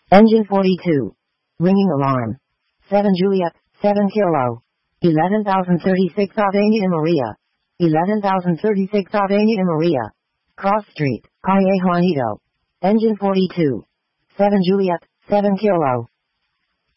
Engine 42. Ringing alarm. 7 Juliet, 7 Kilo. 11,036 Avenia Maria. 11,036 Avenia Maria. Cross Street, Calle Juanito. Engine 42. 7 Juliet, 7 Kilo.